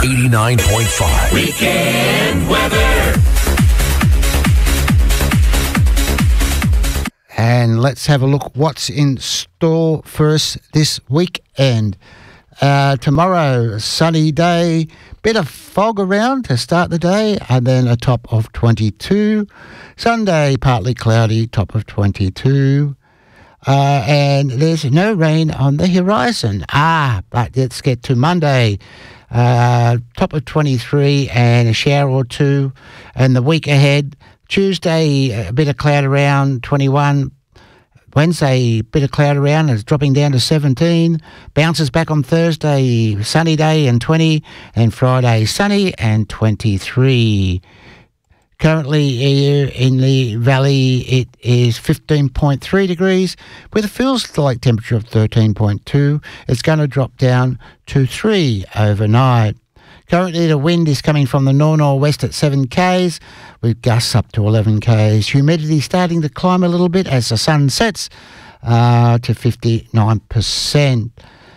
89.5. Weekend weather. And let's have a look what's in store for us this weekend. Tomorrow, sunny day, bit of fog around to start the day, and then a top of 22. Sunday, partly cloudy, top of 22. And there's no rain on the horizon. But let's get to Monday. Top of 23 and a shower or two. And the week ahead, Tuesday, a bit of cloud around, 21. Wednesday, bit of cloud around, it's dropping down to 17. Bounces back on Thursday, sunny day and 20. And Friday, sunny and 23. Currently here in the valley, it is 15.3 degrees with a feels-like temperature of 13.2. It's going to drop down to 3 overnight. Currently, the wind is coming from the north-northwest at 7 k's, with gusts up to 11 k's. Humidity starting to climb a little bit as the sun sets to 59%.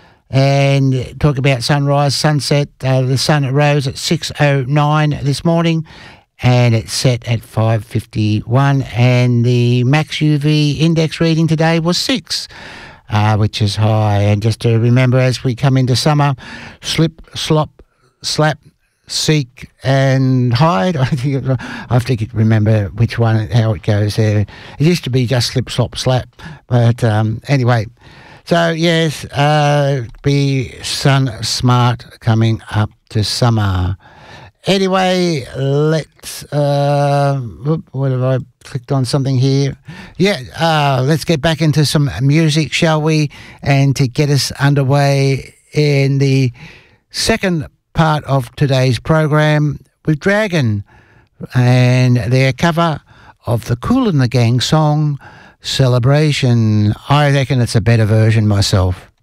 And talk about sunrise, sunset. The sun rose at 6:09 this morning, and it set at 5:51. And the max UV index reading today was 6. Which is high. And just to remember, as we come into summer, slip, slop, slap, seek and hide. I have to remember which one, how it goes there. It used to be just slip, slop, slap. But anyway, so yes, be sun smart coming up to summer. Anyway, let's, what have I clicked on something here? Yeah, let's get back into some music, shall we? And to get us underway in the second part of today's program with Dragon and their cover of the Kool and the Gang song Celebration. I reckon it's a better version myself.